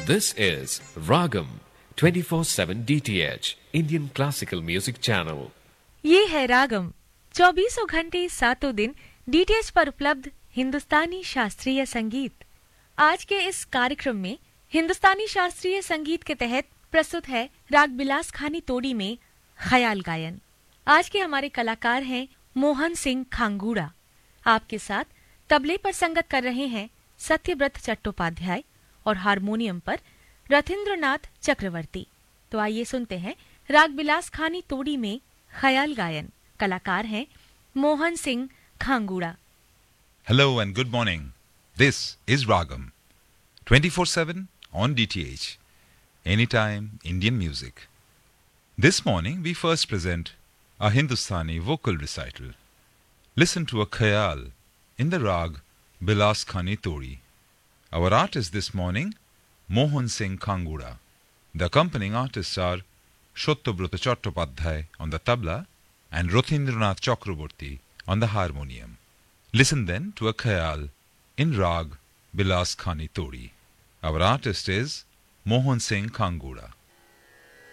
This is Ragam 24/7 DTH Indian Classical Music Channel. ये है रागम 24 घंटे 7 दिन डीटीएच पर उपलब्ध हिंदुस्तानी शास्त्रीय संगीत। आज के इस कार्यक्रम में हिंदुस्तानी शास्त्रीय संगीत के तहत प्रस्तुत है राग बिलास खानी तोड़ी में ख्याल गायन। आज के हमारे कलाकार हैं मोहन सिंह खांगूड़ा। आपके साथ तबले पर संगत कर रहे हैं सत्यव्रत चट्टोपाध्याय और हारमोनियम पर रथिंद्रनाथ चक्रवर्ती। तो आइए सुनते हैं राग बिलास खानी तोड़ी में ख्याल गायन। कलाकार हैं Mohan Singh खांगूड़ा। Hello and good morning. This is Ragam 24/7 on DTH. Anytime Indian music. This morning we first present a Hindustani vocal recital. Listen to a khayal in the rag Bilas Khani Todi. Our artist this morning, Mohan Singh Khangura. The accompanying artists are Shottobruta Chattopadhyay on the tabla and Rothindranath Chakraborty on the harmonium. Listen then to a khayal in rag Bilas Khani Todi. Our artist is Mohan Singh Khangura.